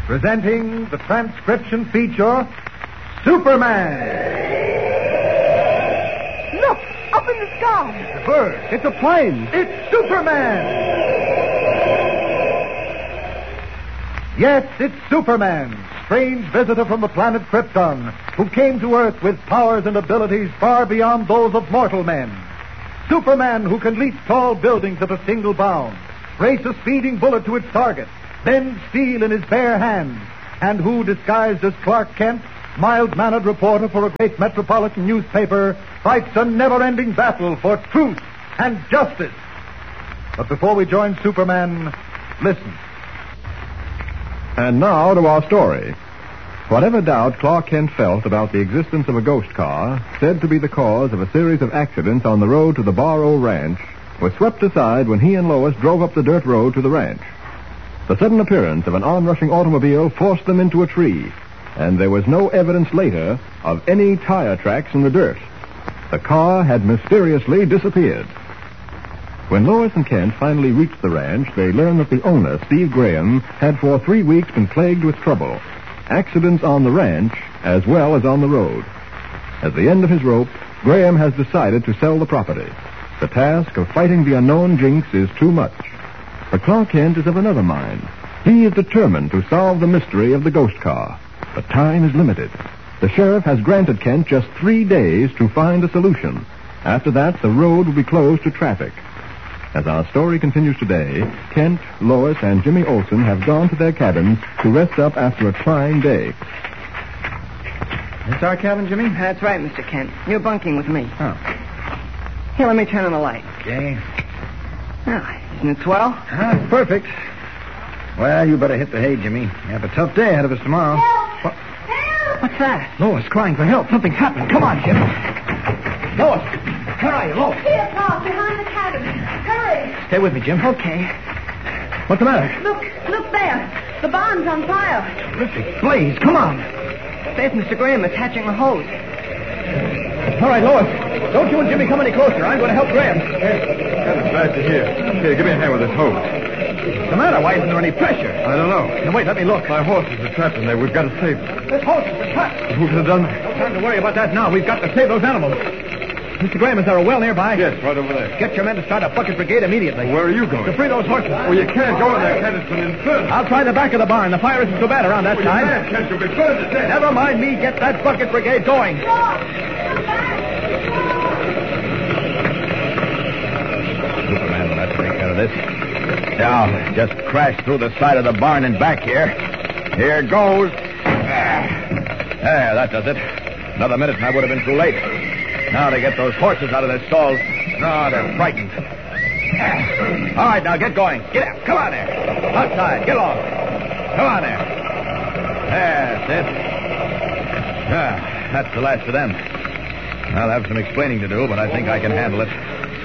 presenting the transcription feature, Superman. Look, up in the sky. It's a bird. It's a plane. It's Superman. Yes, it's Superman, strange visitor from the planet Krypton, who came to Earth with powers and abilities far beyond those of mortal men. Superman, who can leap tall buildings at a single bound, race a speeding bullet to its target, bend steel in his bare hands, and who, disguised as Clark Kent, mild-mannered reporter for a great metropolitan newspaper, fights a never-ending battle for truth and justice. But before we join Superman, listen. And now to our story. Whatever doubt Clark Kent felt about the existence of a ghost car, said to be the cause of a series of accidents on the road to the Barrow Ranch, was swept aside when he and Lois drove up the dirt road to the ranch. The sudden appearance of an onrushing automobile forced them into a tree, and there was no evidence later of any tire tracks in the dirt. The car had mysteriously disappeared. When Lois and Kent finally reached the ranch, they learned that the owner, Steve Graham, had for 3 weeks been plagued with trouble. Accidents on the ranch as well as on the road. At the end of his rope, Graham has decided to sell the property. The task of fighting the unknown jinx is too much. But Clark Kent is of another mind. He is determined to solve the mystery of the ghost car. But time is limited. The sheriff has granted Kent just 3 days to find a solution. After that, the road will be closed to traffic. As our story continues today, Kent, Lois, and Jimmy Olsen have gone to their cabins to rest up after a trying day. This our cabin, Jimmy? That's right, Mr. Kent. You're bunking with me. Oh. Here, let me turn on the light. Okay. Oh, isn't it swell? It's perfect. Well, you better hit the hay, Jimmy. You have a tough day ahead of us tomorrow. Help! Help! What's that? Lois crying for help. Something's happened. Come on, Jim. Lois! Where are you, Lois? Here, Pop, behind the cabin. Hurry. Stay with me, Jim. Okay. What's the matter? Look there. The barn's on fire. Terrific blaze. Come on. There's Mr. Graham attaching a hose. All right, Lois. Don't you and Jimmy come any closer. I'm going to help Graham. I'm glad to hear. Here, give me a hand with this hose. What's the matter? Why isn't there any pressure? I don't know. Now, wait, let me look. My horses are trapped in there. We've got to save them. This hose is trapped. Who could have done that? No time to worry about that now. We've got to save those animals. Mr. Graham, is there a well nearby? Yes, right over there. Get your men to start a bucket brigade immediately. Where are you going? To free those horses. Oh, you can't go in there, Kent. It's an inferno. I'll try the back of the barn. The fire isn't so bad around that side. Man, Kent, you'll be burned to death. Never mind me. Get that bucket brigade going. Superman will have to take care of this. Now, just crash through the side of the barn and back here. Here goes. There, that does it. Another minute and I would have been too late. Now to get those horses out of their stalls. No, they're frightened. All right, now get going. Get out. Come on there. Outside. Get along. Come on there. That's it. That's the last of them. I'll have some explaining to do, but I think I can handle it.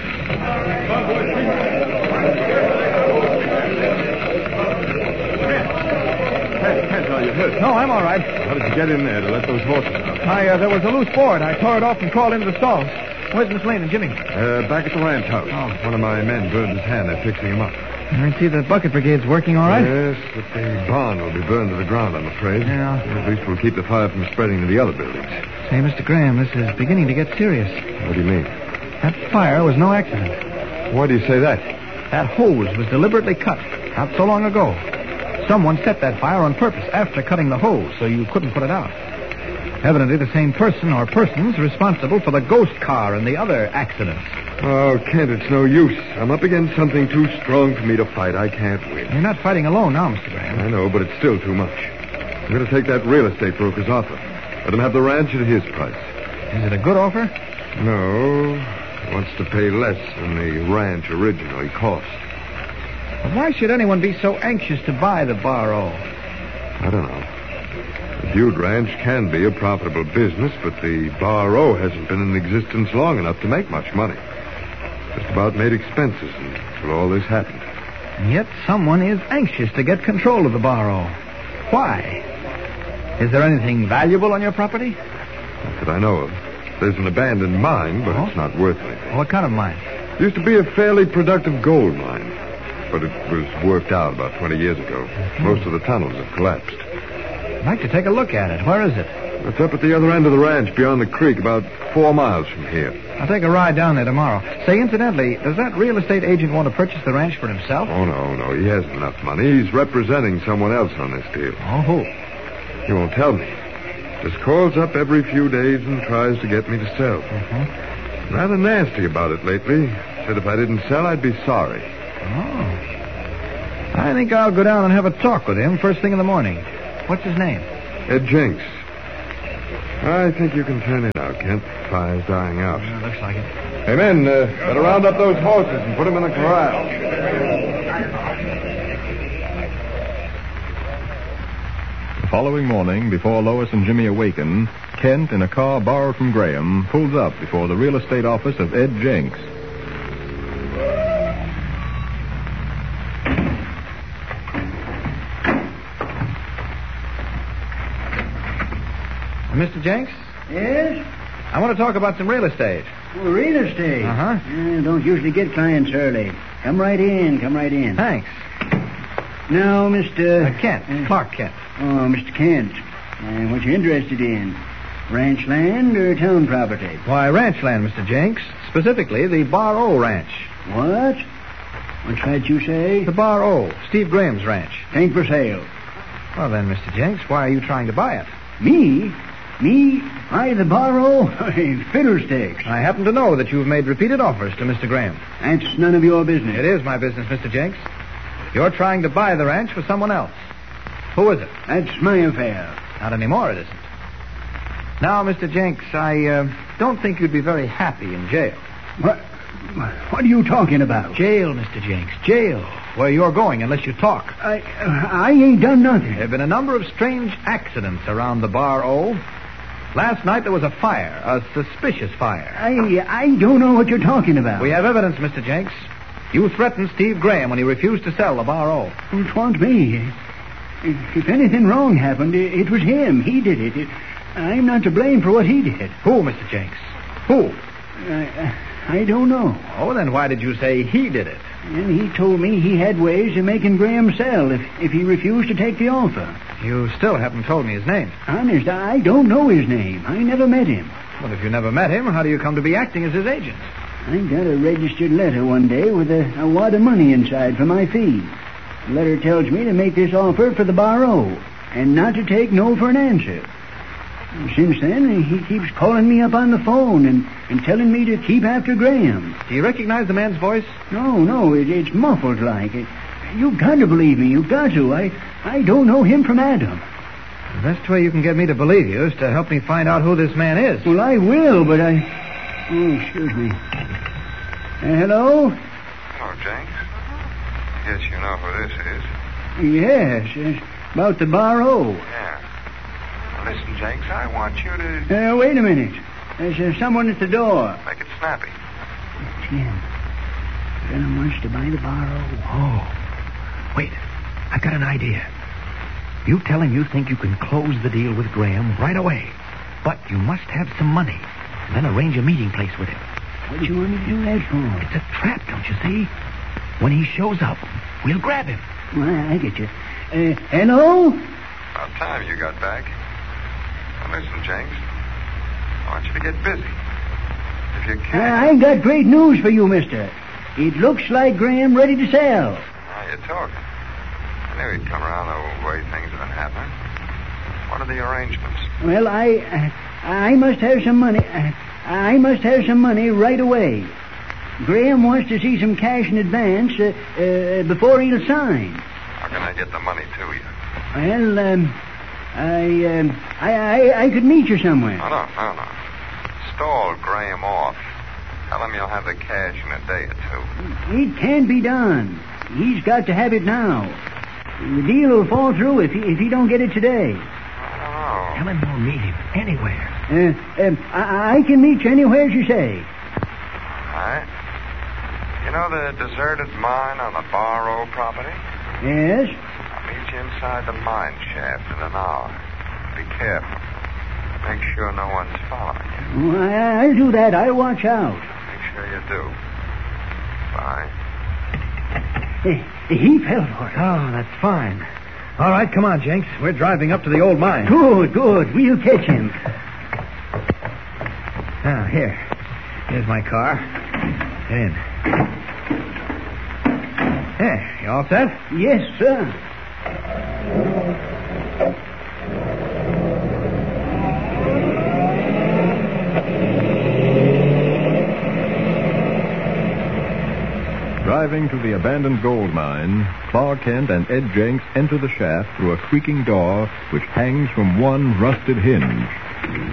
Kent, are you hurt? No, I'm all right. How did you get in there to let those horses out? There was a loose board. I tore it off and crawled into the stalls. Where's Miss Lane and Jimmy? Back at the ranch house. Oh. One of my men burned his hand. They're fixing him up. I see the bucket brigade's working all right. Yes, but the barn will be burned to the ground, I'm afraid. Yeah. At least we'll keep the fire from spreading to the other buildings. Say, Mr. Graham, this is beginning to get serious. What do you mean? That fire was no accident. Why do you say that? That hose was deliberately cut not so long ago. Someone set that fire on purpose after cutting the hose so you couldn't put it out. Evidently the same person or persons responsible for the ghost car and the other accidents. Oh, Kent, it's no use. I'm up against something too strong for me to fight. I can't win. You're not fighting alone now, Mr. Graham. I know, but it's still too much. I'm going to take that real estate broker's offer. Let him have the ranch at his price. Is it a good offer? No. He wants to pay less than the ranch originally cost. But why should anyone be so anxious to buy the Barrow? I don't know. The Butte Ranch can be a profitable business, but the Barrow hasn't been in existence long enough to make much money. Just about made expenses until all this happened. And yet someone is anxious to get control of the Barrow. Why? Is there anything valuable on your property? Not that I know of. There's an abandoned mine, but it's not worth anything. What kind of mine? It used to be a fairly productive gold mine, but it was worked out about 20 years ago. Most of the tunnels have collapsed. I'd like to take a look at it. Where is it? It's up at the other end of the ranch, beyond the creek, about 4 miles from here. I'll take a ride down there tomorrow. Say, incidentally, does that real estate agent want to purchase the ranch for himself? Oh, no. He hasn't enough money. He's representing someone else on this deal. Oh, who? He won't tell me. Just calls up every few days and tries to get me to sell. Mm-hmm. Rather nasty about it lately. Said if I didn't sell, I'd be sorry. Oh. I think I'll go down and have a talk with him first thing in the morning. What's his name? Ed Jenks. I think you can turn it out, Kent. Fire's dying out. Yeah, looks like it. Hey, men, better round up those horses and put them in the corral. The following morning, before Lois and Jimmy awaken, Kent, in a car borrowed from Graham, pulls up before the real estate office of Ed Jenks. Mr. Jenks, Yes? I want to talk about some real estate. Well, real estate. Uh-huh. Don't usually get clients early. Come right in. Thanks. Now, Mr... Kent. Clark Kent. Oh, Mr. Kent. What you interested in? Ranch land or town property? Why, ranch land, Mr. Jenks. Specifically, the Bar O Ranch. What? What's that you say? The Bar O, Steve Graham's ranch. Ain't for sale. Well, then, Mr. Jenks, why are you trying to buy it? Me? I, the borrow? Fiddlesticks. I happen to know that you've made repeated offers to Mr. Graham. That's none of your business. It is my business, Mr. Jenks. You're trying to buy the ranch for someone else. Who is it? That's my affair. Not anymore, it isn't. Now, Mr. Jenks, I don't think you'd be very happy in jail. What are you talking about? Jail, Mr. Jenks, jail. Where you're going unless you talk. I ain't done nothing. There have been a number of strange accidents around the Bar O. Last night there was a fire, a suspicious fire. I don't know what you're talking about. We have evidence, Mr. Jenks. You threatened Steve Graham when he refused to sell the Bar O. It wasn't me. If anything wrong happened, it was him. He did it. I'm not to blame for what he did. Who, Mr. Jenks? Who? I don't know. Oh, then why did you say he did it? And he told me he had ways of making Graham sell if he refused to take the offer. You still haven't told me his name. Honest, I don't know his name. I never met him. Well, if you never met him, how do you come to be acting as his agent? I got a registered letter one day with a wad of money inside for my fee. The letter tells me to make this offer for the Bar O and not to take no for an answer. Since then, he keeps calling me up on the phone and telling me to keep after Graham. Do you recognize the man's voice? No, it's muffled like. You've got to believe me. You've got to. I don't know him from Adam. The best way you can get me to believe you is to help me find out who this man is. Well, I will, but Oh, excuse me. Hello? Hello, Jenks. Guess you know who this is. Yes, about the Bar O. Yeah. Now, listen, Jenks, I want you to... Wait a minute. There's someone at the door. Make it snappy. Jim. Graham wants to buy the Bar O. Oh. Wait. I've got an idea. You tell him you think you can close the deal with Graham right away. But you must have some money. And then arrange a meeting place with him. What do you want me to do that for? It's a trap, don't you see? When he shows up, we'll grab him. Well, I get you. Hello? About time you got back. Now, listen, Jenks. I want you to get busy. If you can. I got great news for you, mister. It looks like Graham ready to sell. Now you're talking. I knew he'd come around the way things have been happening. What are the arrangements? Well, I must have some money. I must have some money right away. Graham wants to see some cash in advance before he'll sign. How can I get the money to you? Well, I could meet you somewhere. No. Stall Graham off. Tell him you'll have the cash in a day or two. It can't be done. He's got to have it now. The deal will fall through if he don't get it today. I Tell him we'll meet him anywhere. I can meet you anywhere you say. All right. You know the deserted mine on the Bar O property? Yes? I'll meet you inside the mine shaft in an hour. Be careful. Make sure no one's following you. I'll do that. I'll watch out. Make sure you do. Bye. He fell for it. Oh, that's fine. All right, come on, Jenks. We're driving up to the old mine. Good, good. We'll catch him. Now, here's my car. Get in. There, you all set? Yes, sir. Driving to the abandoned gold mine, Clark Kent and Ed Jenks enter the shaft through a creaking door which hangs from one rusted hinge.